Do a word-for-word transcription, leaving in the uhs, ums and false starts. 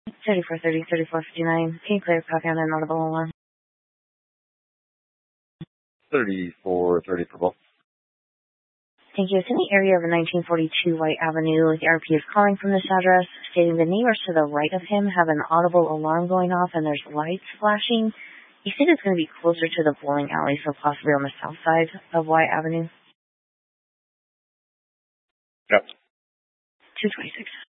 thirty-four thirty, thirty-four fifty-nine. Can you clear a copy on an audible alarm? thirty-four thirty for both. Thank you. It's in the area of nineteen forty-two White Avenue. The R P is calling from this address, stating the neighbors to the right of him have an audible alarm going off and there's lights flashing. You think it's going to be closer to the bowling alley, so possibly on the south side of White Avenue? Yep. two twenty-six.